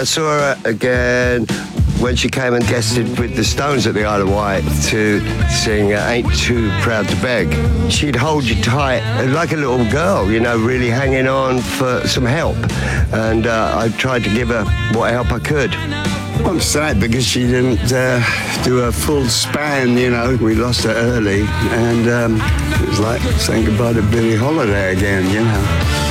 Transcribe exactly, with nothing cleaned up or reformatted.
I saw her again when she came and guested with the Stones at the Isle of Wight to sing uh, Ain't Too Proud to Beg. She'd hold you tight like a little girl, you know, really hanging on for some help. And uh, I tried to give her what help I could. I'm sad because she didn't uh, do a full span, you know. We lost her early, and um, it was like saying goodbye to Billie Holiday again, you know.